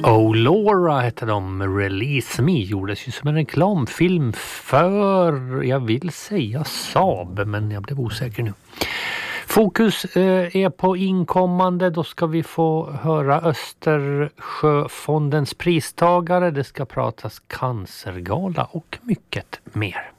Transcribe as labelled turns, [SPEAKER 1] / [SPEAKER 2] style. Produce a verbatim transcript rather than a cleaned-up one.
[SPEAKER 1] Oh Laura hette de, Release Me, gjordes ju som en reklamfilm för, jag vill säga Saab, men jag blev osäker nu. Fokus eh, är på inkommande, då ska vi få höra Östersjöfondens pristagare, det ska pratas cancergala och mycket mer.